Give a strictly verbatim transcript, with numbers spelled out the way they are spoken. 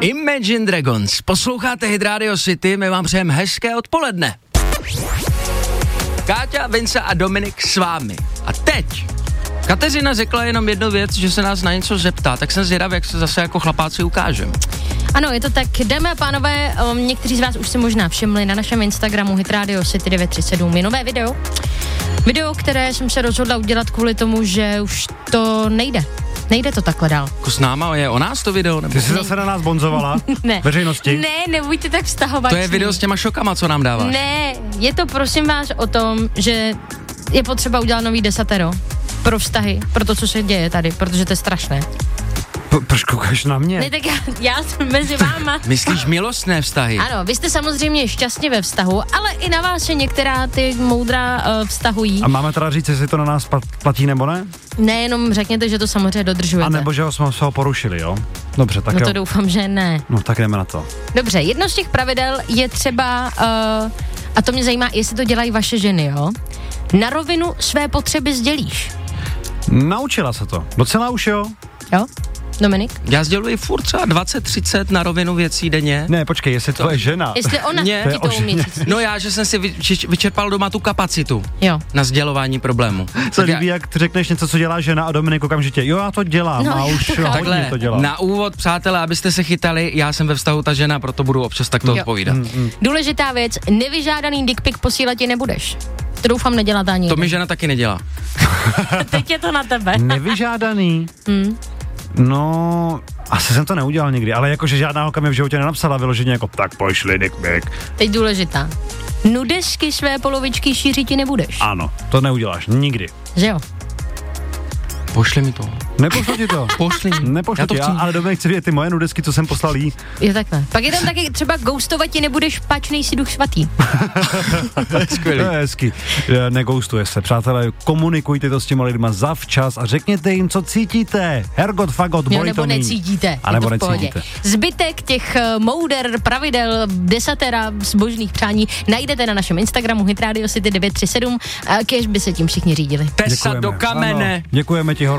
Imagine Dragons. Posloucháte Hit Radio City, my vám přejeme hezké odpoledne. Káťa, Vince a Dominik s vámi. A teď Kateřina řekla jenom jednu věc, že se nás na něco zeptá, tak jsem zvědav, jak se zase jako chlapáci ukážeme. Ano, je to tak, dámy a pánové, um, někteří z vás už si možná všimli na našem Instagramu Hit Radio City devět tři sedm je nové video. Video, které jsem se rozhodla udělat kvůli tomu, že už to nejde. Nejde to takhle dál. Jako s náma je o nás to video? Nebo? Ty jsi zase na nás bonzovala? Ne. Veřejnosti? Ne, nebuďte tak vztahovační. To je video s těma šokama, co nám dáváš. Ne, je to prosím vás o tom, že je potřeba udělat nový desatero pro vztahy, pro to, co se děje tady, protože to je strašné. P- proč koukáš na mě? Ne, tak já, já jsem mezi váma. Myslíš milostné vztahy? Ano, vy jste samozřejmě šťastně ve vztahu, ale i na vás se některá ty moudra uh, vztahují. A máme teda říct, jestli to na nás platí nebo ne? Nejenom řekněte, že to samozřejmě dodržujete. A nebo že ho jsme ho porušili, jo? Dobře, tak no jo. to doufám, že ne. No tak jdeme na to. Dobře, jedno z těch pravidel je třeba, uh, a to mě zajímá, jestli to dělají vaše ženy, jo? Na rovinu své potřeby sdělíš. Naučila se to. Docela už, jo? Jo? Dominik? Já sděluji furt třeba dvacet třicet na rovinu věcí denně. Ne, počkej, jestli to je žena. Jestli ona Ne, ti to umí říct. No já, že jsem si vyč- vyčerpal doma tu kapacitu Jo. na sdělování problému. Se Tak já- líbí, jak ty řekneš něco, co dělá žena a Dominik okamžitě. Jo, já to dělám No, a já už to chápu. hodně Takhle, to dělám. na úvod, přátelé, abyste se chytali, já jsem ve vztahu ta žena, proto budu občas takto Jo. odpovídat. Mm, mm. Důležitá věc, nevyžádaný dick pic posílat ti nebudeš. To doufám nedělat ani To jeden. mi žena taky nedělá. Teď je to na tebe. Nevyžádaný. Hmm. No, asi jsem to neudělal nikdy, ale jakože žádná holka mi v životě nenapsala vyloženě jako tak pošli dick pic. Teď důležitá. Nudesky své polovičky šířit ti nebudeš. Ano, to neuděláš nikdy. Že jo? Pošli mi to. Nepošlu ti to. Pošli mi. Nepošlu Já to ti, chci. ale Dominik chce vidět ty moje nudesky, co jsem poslal jí. Je takhle. Pak je tam taky třeba ghostovat ti nebudeš, pač nejsi duch svatý. To je skvělý. To je hezky. Neghostuje se. Přátelé, komunikujte to s těma lidma zavčas a řekněte jim, co cítíte. Hergot, fagot, Jo, bolí nebo to míň. necítíte. A Je nebo to v pohodě. necítíte. Zbytek těch uh, mouder, pravidel, desatera, zbožných přání najdete na našem Instagramu Hit Radio City devět tři sedm, a kéž by se tím všichni řídili. Tesa do kamene. Ano, děkujeme ti,